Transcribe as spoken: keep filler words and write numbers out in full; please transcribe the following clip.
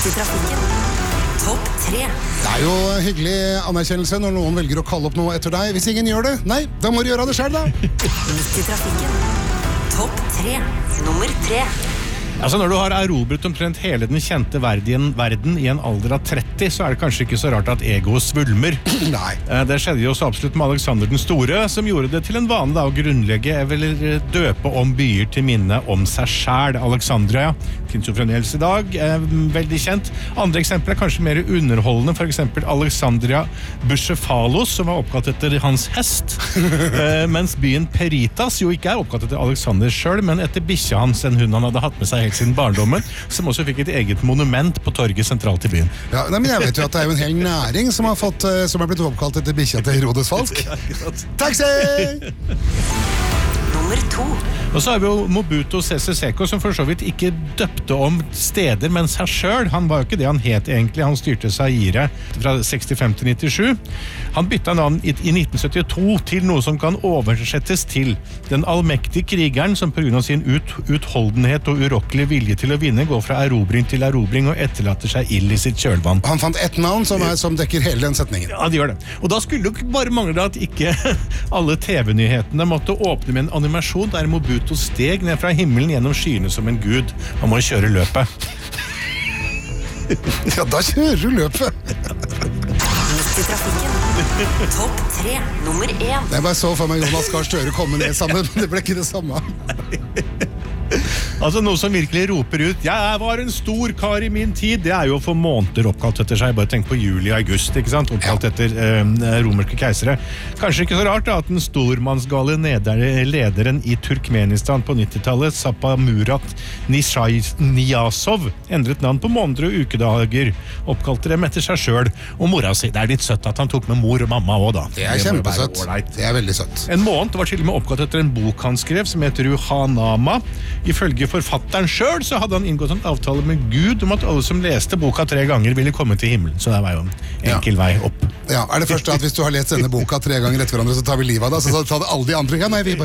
Midt i trafikken. Topp tre. Det er jo hyggelig anerkjennelse når noen velger å kalle opp noe etter deg. Hvis ingen gjør det, nei, da må du gjøre det selv da. Midt i trafikken. Topp tre. Nummer tre. Altså Når du har erobret omtrent hele den kjente verden, verden i en alder av tretti, så er det kanskje ikke så rart at egoet svulmer. Nei. Det skjedde jo så absolutt med Alexander den Store, som gjorde det til en vane da, å grunnlegge eller døpe om byer til minne om seg selv. Alexandria finnes jo fremdeles i dag, eh, veldig kjent. Andre eksempler er kanskje mer underholdende, for eksempel Alexandria Bucephalos, som var oppkalt etter hans hest, eh, mens byen Peritas jo ikke er oppkalt etter Alexander selv, men etter bikkja hans, en hund han hadde hatt med seg helt siden barndommen, som også fikk et eget monument på torget sentralt i byen. Ja, nei, men jeg vet jo at det er jo en hel næring som har, fått, eh, som har blitt oppkalt etter bikkja til Herodes Falsk. Taxi! Nummer to. Og så har vi jo Mobutu Sese Seko, som for så vidt ikke døpte om steder, men seg selv. Han var jo ikke det han het egentlig. Han styrte Zaire fra sekstifem til nittisju. Han bytta navn i, i nitten syttito til noe som kan oversettes til den allmektige krigeren, som på grunn av sin ut, utholdenhet og urokkelige vilje til å vinne, går fra erobring til erobring og etterlater seg ild i sitt kjølvann. Han fant ett navn som, er, som dekker hele den setningen. Ja, de gjør det. Og da skulle det jo bare mangle at ikke alle T V-nyhetene måtte åpne med en animasjon der Mobutu steg ned fra himmelen gjennom skyene som en gud. Man må kjøre løpet. Ja, da kjører du løpet. Midt i trafikken. Topp tre. Nummer én. Jeg bare så for meg Jonas Gahr Støre komme ned sammen, men det ble ikke det samme. Altså noe som virkelig roper ut «Jeg var en stor kar i min tid», det er jo for måneder oppkalt etter seg. Bare tenk på juli og august, ikke sant? Oppkalt etter eh, romerske keisere. Kanskje ikke så rart da, at den stormannsgale lederen i Turkmenistan på nittitallet, Sapamurat Niyazov, endret navn på måneder og ukedager, oppkalte dem etter seg selv og mora si. Det er litt søtt at han tok med mor og mamma også da. Det er kjempesøtt. Det er veldig søtt. En måned var til og med oppkalt etter en bok han skrev som heter Ruhanama. Ifølge forfatteren selv så hadde han inngått en avtale med Gud om at alle som leste boka tre ganger ville komme til himmelen. Så det var jo en enkel ja. vei opp. Ja, er det første at hvis du har lest denne boka tre ganger etter hverandre, så tar vi livet av deg, så tar det alle de andre. Ja, nei, vi bare